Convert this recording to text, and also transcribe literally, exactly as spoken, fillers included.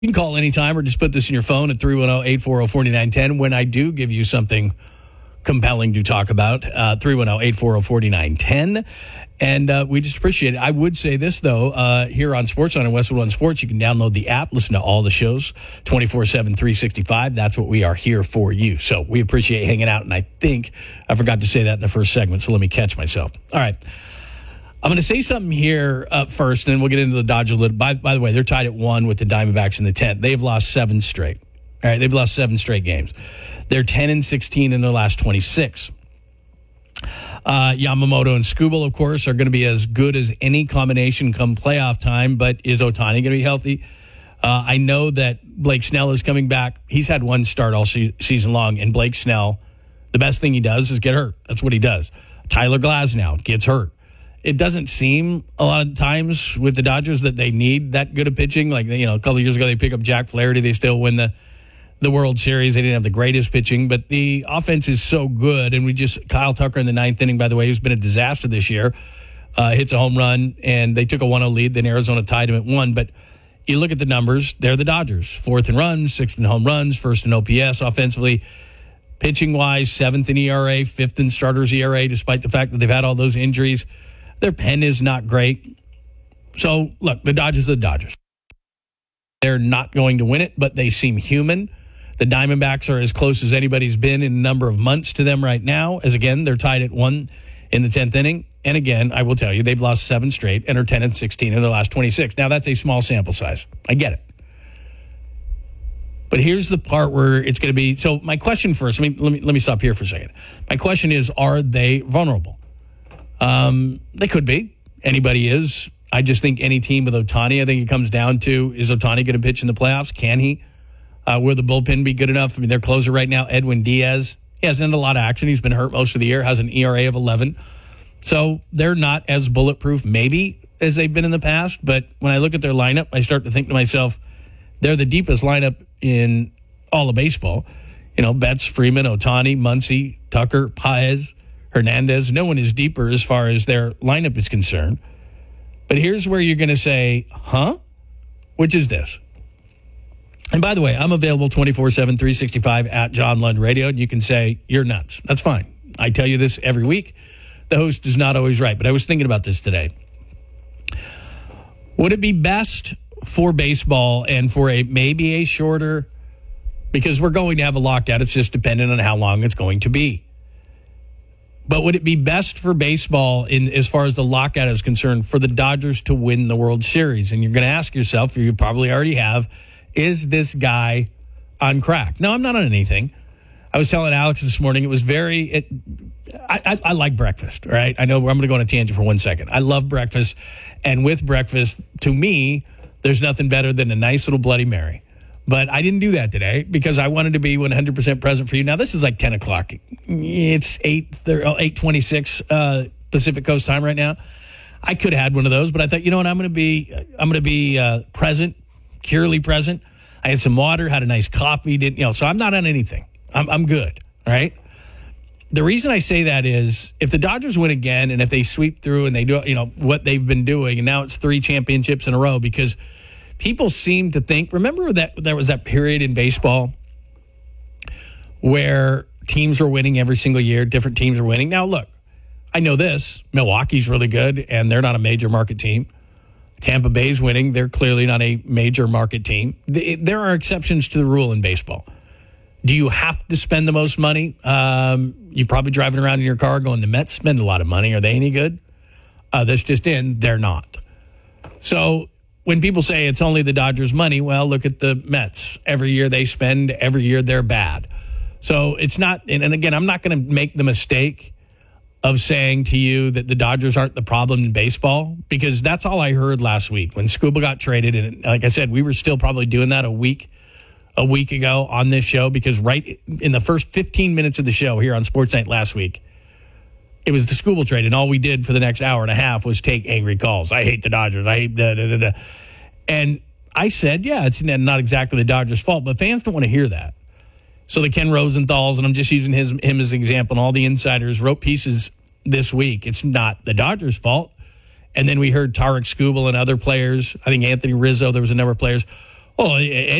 You can call anytime or just put this in your phone at three one zero, eight four zero, four nine one zero when I do give you something compelling to talk about. Uh, three one zero, eight four zero, four nine one zero. And uh, we just appreciate it. I would say this, though, uh, here on Sportsline and Westwood One Sports, you can download the app, listen to all the shows twenty-four seven, three sixty-five. That's what we are here for you. So we appreciate hanging out. And I think I forgot to say that in the first segment, so let me catch myself. All right. I'm going to say something here up first, and then we'll get into the Dodgers a little. By, by the way, they're tied at one with the Diamondbacks in the tenth. They've lost seven straight. All right, they've lost seven straight games. They're ten and sixteen in their last twenty-six. Uh, Yamamoto and Skubal, of course, are going to be as good as any combination come playoff time, but is Ohtani going to be healthy? Uh, I know that Blake Snell is coming back. He's had one start all se- season long, and Blake Snell, the best thing he does is get hurt. That's what he does. Tyler Glasnow gets hurt. It doesn't seem a lot of times with the Dodgers that they need that good of pitching. Like, you know, a couple of years ago, they pick up Jack Flaherty. They still win the, the World Series. They didn't have the greatest pitching, but the offense is so good. And we just, Kyle Tucker in the ninth inning, by the way, who's been a disaster this year, uh, hits a home run, and they took a one oh lead. Then Arizona tied him at one. But you look at the numbers, they're the Dodgers. Fourth in runs, sixth in home runs, first in O P S offensively. Pitching-wise, seventh in E R A, fifth in starters E R A, despite the fact that they've had all those injuries. Their pen is not great. So, look, the Dodgers are the Dodgers. They're not going to win it, but they seem human. The Diamondbacks are as close as anybody's been in a number of months to them right now, as, again, they're tied at one in the tenth inning. And, again, I will tell you, they've lost seven straight and are ten and sixteen in their last twenty-six. Now, that's a small sample size. I get it. But here's the part where it's going to be. So, my question first, let me, let me, let me stop here for a second. My question is, are they vulnerable? Um, they could be. Anybody is. I just think any team with Ohtani, I think it comes down to, is Ohtani going to pitch in the playoffs? Can he? Uh, will the bullpen be good enough? I mean, their closer right now, Edwin Diaz, he hasn't had a lot of action. He's been hurt most of the year, has an E R A of eleven. So they're not as bulletproof, maybe, as they've been in the past. But when I look at their lineup, I start to think to myself, they're the deepest lineup in all of baseball. You know, Betts, Freeman, Ohtani, Muncy, Tucker, Paez, Hernandez. No one is deeper as far as their lineup is concerned. But here's where you're going to say, huh? Which is this. And by the way, I'm available twenty-four seven, three sixty-five at John Lund Radio. And you can say, you're nuts. That's fine. I tell you this every week. The host is not always right. But I was thinking about this today. Would it be best for baseball and for a maybe a shorter, because we're going to have a lockout. It's just dependent on how long it's going to be. But would it be best for baseball, in as far as the lockout is concerned, for the Dodgers to win the World Series? And you're going to ask yourself, or you probably already have, is this guy on crack? No, I'm not on anything. I was telling Alex this morning, it was very, it, I, I, I like breakfast, all right? I know I'm going to go on a tangent for one second. I love breakfast. And with breakfast, to me, there's nothing better than a nice little Bloody Mary. But I didn't do that today because I wanted to be one hundred percent present for you. Now, this is like ten o'clock. It's eight twenty-six uh, Pacific Coast time right now. I could have had one of those, but I thought, you know what, I'm going to be I'm going to be uh, present, purely present. I had some water, had a nice coffee, didn't you know? So I'm not on anything. I'm I'm good, all right? The reason I say that is if the Dodgers win again and if they sweep through and they do, you know, what they've been doing, and now it's three championships in a row, because people seem to think, remember that there was that period in baseball where teams were winning every single year, different teams were winning. Now, look, I know this. Milwaukee's really good, and they're not a major market team. Tampa Bay's winning. They're clearly not a major market team. There are exceptions to the rule in baseball. Do you have to spend the most money? Um, you're probably driving around in your car going, the Mets spend a lot of money. Are they any good? Uh, that's just in. They're not. So when people say it's only the Dodgers' money, well, look at the Mets. Every year they spend, every year they're bad. So it's not, and, and again, I'm not going to make the mistake of saying to you that the Dodgers aren't the problem in baseball, because that's all I heard last week when Skubal got traded. And like I said, we were still probably doing that a week a week ago on this show, because right in the first fifteen minutes of the show here on Sports Night last week, it was the Skubal trade, and all we did for the next hour and a half was take angry calls. I hate the Dodgers. I hate da, da, da, da. And I said, yeah, it's not exactly the Dodgers' fault, but fans don't want to hear that. So the Ken Rosenthal's, and I'm just using his him as an example, and all the insiders wrote pieces this week. It's not the Dodgers' fault. And then we heard Tarik Skubal and other players. I think Anthony Rizzo, there was a number of players. Well,